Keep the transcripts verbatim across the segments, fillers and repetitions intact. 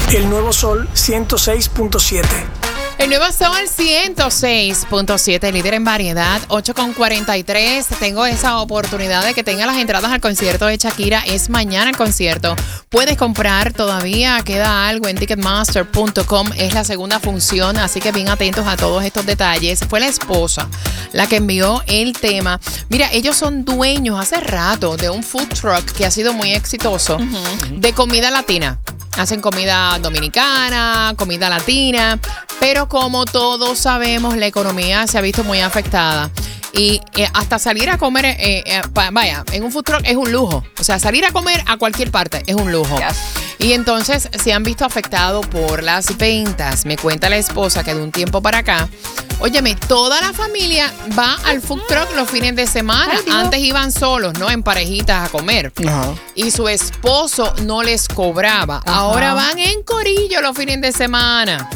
El Nuevo Sol ciento seis punto siete. El Nuevo Sol ciento seis punto siete, líder en variedad, ocho con cuarenta y tres. Tengo esa oportunidad de que tenga las entradas al concierto de Shakira. Es mañana el concierto. Puedes comprar todavía, queda algo en ticketmaster punto com. Es la segunda función, así que bien atentos a todos estos detalles. Fue la esposa la que envió el tema. Mira, ellos son dueños hace rato de un food truck que ha sido muy exitoso, uh-huh, de comida latina. Hacen comida dominicana, comida latina, pero como todos sabemos, la economía se ha visto muy afectada. Y eh, hasta salir a comer, eh, eh, vaya, en un food truck es un lujo. O sea, salir a comer a cualquier parte es un lujo. Yes. Y entonces se han visto afectados por las ventas. Me cuenta la esposa que de un tiempo para acá, óyeme, toda la familia va al food truck los fines de semana. Ay, antes iban solos, ¿no? En parejitas a comer. Ajá. Y su esposo no les cobraba. Ajá. Ahora van en corillo los fines de semana.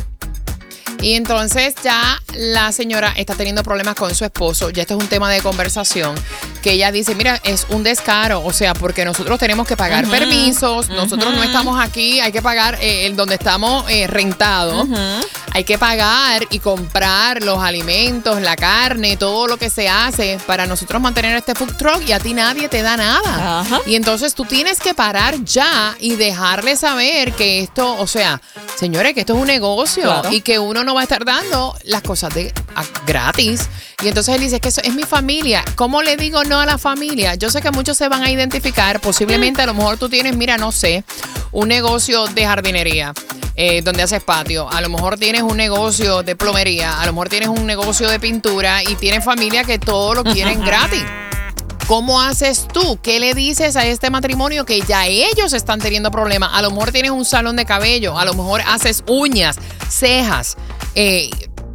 Y entonces ya la señora está teniendo problemas con su esposo. Ya esto es un tema de conversación. Que ella dice, mira, es un descaro. O sea, porque nosotros tenemos que pagar uh-huh. permisos. Nosotros uh-huh. no estamos aquí. Hay que pagar eh, el donde estamos eh, rentados. Uh-huh. Hay que pagar y comprar los alimentos, la carne, todo lo que se hace para nosotros mantener este food truck. Y a ti nadie te da nada. Uh-huh. Y entonces tú tienes que parar ya y dejarle saber que esto, o sea, señores, que esto es un negocio. Claro. Y que uno no va a estar dando las cosas de a, gratis. Y entonces él dice que eso es mi familia. ¿Cómo le digo no a la familia? Yo sé que muchos se van a identificar. Posiblemente mm. a lo mejor tú tienes, mira, no sé, un negocio de jardinería eh, donde haces patio. A lo mejor tienes un negocio de plomería. A lo mejor tienes un negocio de pintura y tienes familia que todo lo quieren gratis. ¿Cómo haces tú? ¿Qué le dices a este matrimonio que ya ellos están teniendo problemas? A lo mejor tienes un salón de cabello, a lo mejor haces uñas, cejas, eh,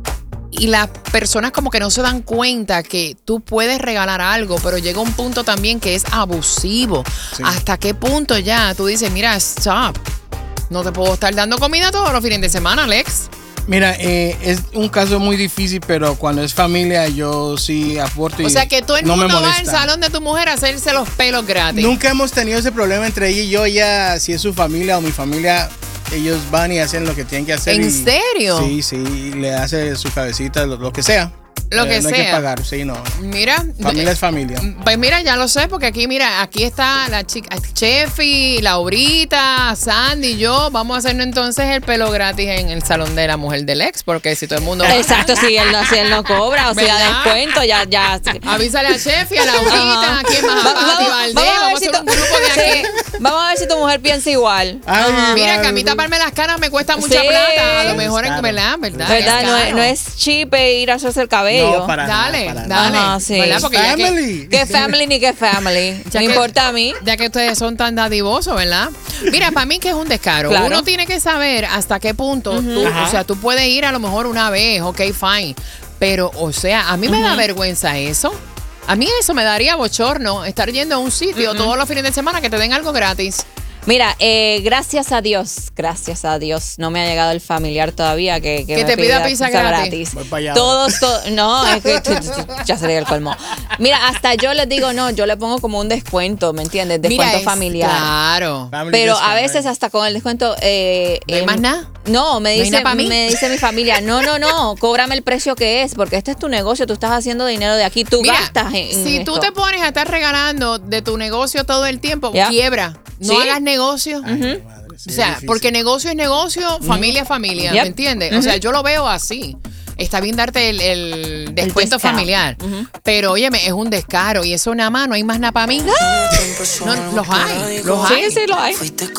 y las personas como que no se dan cuenta que tú puedes regalar algo, pero llega un punto también que es abusivo. Sí. ¿Hasta qué punto ya tú dices, mira, stop, no te puedo estar dando comida todos los fines de semana, Alex? Mira, eh, es un caso muy difícil, pero cuando es familia yo sí aporto y o sea, que todo el no mundo me va al salón de tu mujer a hacerse los pelos gratis. Nunca hemos tenido ese problema entre ella y yo. Ella, si es su familia o mi familia, ellos van y hacen lo que tienen que hacer. ¿En y, serio? Sí, sí, le hace su cabecita, lo, lo que sea. Lo que eh, no sea. hay que pagar, sí, no. Mira. Familia es familia. Pues mira, ya lo sé, porque aquí, mira, aquí está la chica, Chefi, Laurita, Sandy y yo. Vamos a hacernos entonces el pelo gratis en el salón de la mujer del ex, porque si todo el mundo... Exacto, si él no, si él no cobra, o sea, descuento, ya, ya. Avísale a Chefi, a Laurita, aquí en más a Pati Valdés, vamos, vamos a hacer un grupo de aquí. Sí, vamos a ver si tu mujer piensa igual. Ay, mira, que a mí taparme las caras me cuesta mucha sí. plata. A lo mejor en verdad, ¿verdad? ¿Verdad? No es, no es cheap ir a hacerse el cabello. No, para dale, nada, para dale. nada. Ajá, sí. ¿Verdad? Porque family. ¿Qué family ni qué family? Ya no que, importa a mí. Ya que ustedes son tan dadivosos, ¿verdad? Mira, para mí que es un descaro. Claro. Uno tiene que saber hasta qué punto uh-huh. tú, o sea, tú puedes ir a lo mejor una vez, ok, fine. Pero, o sea, a mí me uh-huh. da vergüenza eso. A mí eso me daría bochorno, estar yendo a un sitio uh-huh. todos los fines de semana que te den algo gratis. Mira, eh, gracias a Dios, gracias a Dios, no me ha llegado el familiar todavía que, que, que me te pida pizza, pizza gratis. gratis. Voy para allá. Todos, to, no, es que ya sería el colmo. Mira, hasta yo les digo, no, yo le pongo como un descuento, ¿me entiendes? Descuento Mira, es, familiar. Claro. Family Pero discount, a veces hasta con el descuento... Eh, ¿No hay eh, más nada? No, me dice, ¿No mí? me dice mi familia, no, no, no, cóbrame el precio que es, porque este es tu negocio, tú estás haciendo dinero de aquí, tú Mira, gastas en, en si esto. tú te pones a estar regalando de tu negocio todo el tiempo, yeah. quiebra. No ¿Sí? hagas negocio. Ay, uh-huh. madre, sí, o sea, difícil. porque negocio es negocio, familia es familia, yep. ¿me entiendes? Uh-huh. O sea, yo lo veo así. Está bien darte el, el descuento el familiar, uh-huh. pero óyeme, es un descaro y eso nada más, no hay más nada para mí. No, los hay, los hay. Sí, sí, los hay.